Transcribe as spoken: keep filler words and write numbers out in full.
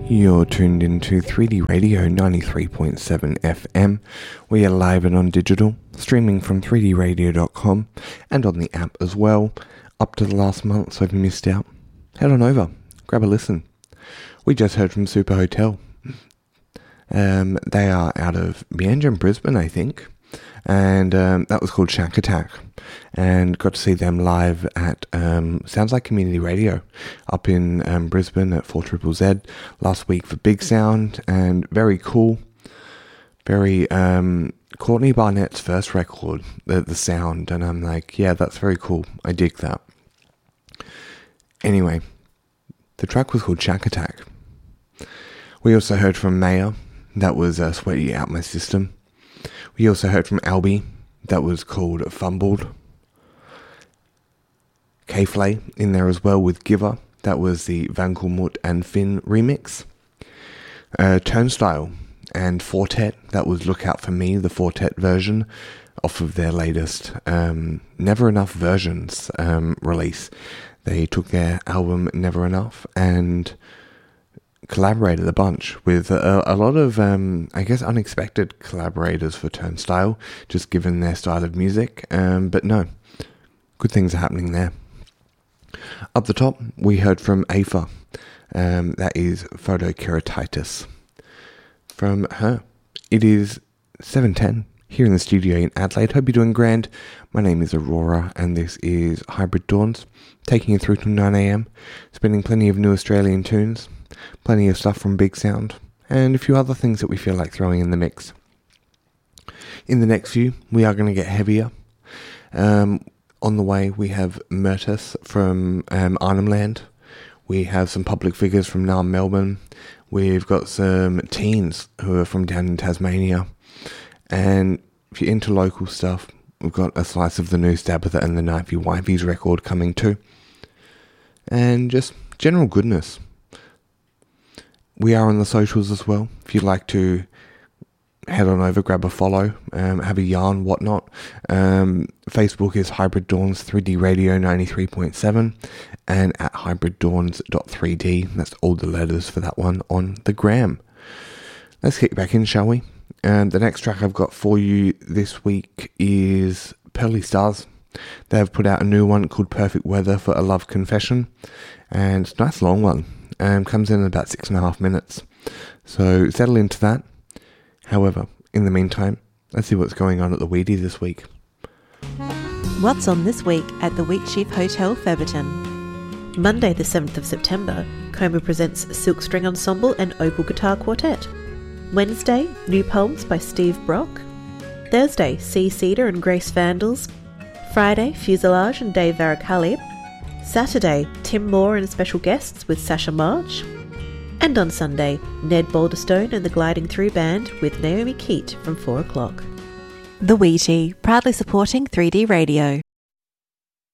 You're tuned into three D Radio ninety-three point seven F M. We are live and on digital, streaming from three d radio dot com and on the app as well. Up to the last month, so if you missed out, head on over, grab a listen. We just heard from Super Hotel. Um, they are out of Meanjin, Brisbane, I think. And um, that was called Shack Attack. And got to see them live at, um, sounds like Community Radio, up in um, Brisbane at four Z Z Z last week for Big Sound. And very cool. Very, um, Courtney Barnett's first record, the, the sound. And I'm like, yeah, that's very cool. I dig that. Anyway, the track was called Shack Attack. We also heard from Maya. That was uh, Sweaty Out My System. We also heard from Albie. That was called Fumbled. K-Flay in there as well with Giver. That was the Van Kulmut and Finn remix. Uh, Turnstile and Fortet. That was Look Out For Me, the Fortet version off of their latest um, Never Enough Versions um, release. They took their album Never Enough and collaborated a bunch with a, a lot of, um, I guess, unexpected collaborators for Turnstile, just given their style of music. Um, but no, good things are happening there. Up the top, we heard from Aoife. Um, that is Photokeratitis. From her, it is seven ten here in the studio in Adelaide. Hope you're doing grand. My name is Aurora, and this is Hybrid Dawns, taking you through till nine a.m, spinning plenty of new Australian tunes, plenty of stuff from Big Sound, and a few other things that we feel like throwing in the mix. In the next few, we are going to get heavier. Um, on the way, we have Murtis from um, Arnhem Land. We have some public figures from Naarm, Melbourne. We've got some teens who are from down in Tasmania. And if you're into local stuff, we've got a slice of the new Stabitha and the Knifey Wifeys record coming too. And just general goodness. We are on the socials as well. If you'd like to head on over, grab a follow, um, have a yarn, whatnot. Um, Facebook is Hybrid Dawns three D Radio ninety-three point seven and at hybrid dawns dot three d. That's all the letters for that one on the gram. Let's kick back in, shall we? And the next track I've got for you this week is Pearly Stars. They have put out a new one called Perfect Weather for a Love Confession. And it's a nice long one. Um, comes in about six and a half minutes. So settle into that. However, in the meantime, let's see what's going on at the Weedy this week. What's on this week at the Wheatsheaf Hotel, Featherton? Monday the seventh of September, Coma presents Silk String Ensemble and Opal Guitar Quartet. Wednesday, New Poems by Steve Brock. Thursday, Sea Cedar and Grace Vandals. Friday, Fuselage and Dave Varakali. Saturday, Tim Moore and special guests with Sasha March. And on Sunday, Ned Boulderstone and the Gliding Through Band with Naomi Keat from four o'clock. The Wheatie, proudly supporting three D Radio.